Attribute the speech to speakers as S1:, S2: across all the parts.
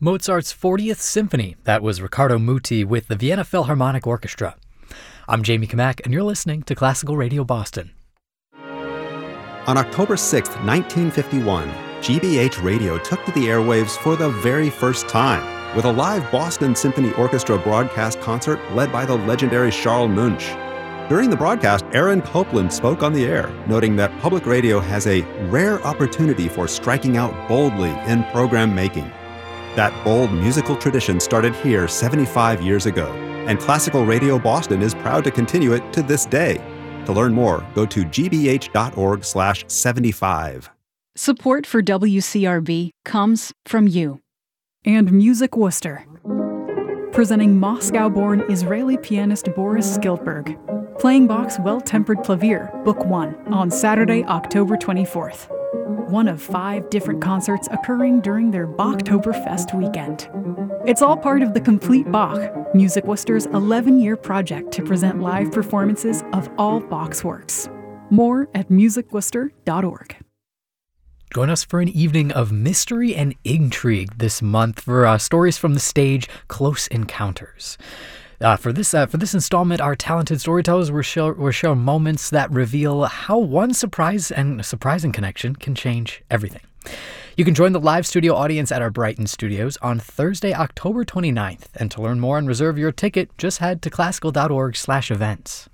S1: Mozart's 40th Symphony. That was Riccardo Muti with the Vienna Philharmonic Orchestra. I'm Jamie Kamak, and you're listening to Classical Radio Boston.
S2: On October 6, 1951, GBH Radio took to the airwaves for the very first time with a live Boston Symphony Orchestra broadcast concert led by the legendary Charles Munch. During the broadcast, Aaron Copland spoke on the air, noting that public radio has a rare opportunity for striking out boldly in program making. That bold musical tradition started here 75 years ago, and Classical Radio Boston is proud to continue it to this day. To learn more, go to gbh.org/75.
S3: Support for WCRB comes from you.
S4: And Music Worcester, presenting Moscow-born Israeli pianist Boris Skiltberg, playing Bach's Well-Tempered Clavier, Book 1, on Saturday, October 24th. One of 5 different concerts occurring during their Bachtoberfest weekend. It's all part of the Complete Bach, Music Worcester's 11-year project to present live performances of all Bach's works. More at musicworcester.org.
S1: Join us for an evening of mystery and intrigue this month for stories from the stage, Close Encounters. For this installment, our talented storytellers will share moments that reveal how one surprising connection can change everything. You can join the live studio audience at our Brighton studios on Thursday, October 29th. And to learn more and reserve your ticket, just head to classical.org/events.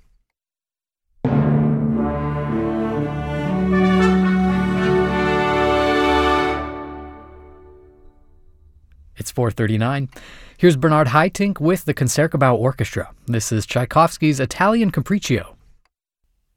S1: It's 4:39. Here's Bernard Haitink with the Concertgebouw Orchestra. This is Tchaikovsky's Italian Capriccio.